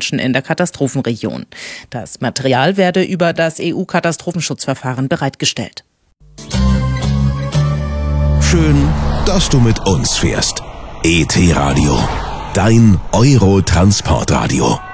Menschen in der Katastrophenregion. Das Material werde über das EU-Katastrophenschutzverfahren bereitgestellt. Schön, dass du mit uns fährst. ET Radio, dein Euro-Transportradio.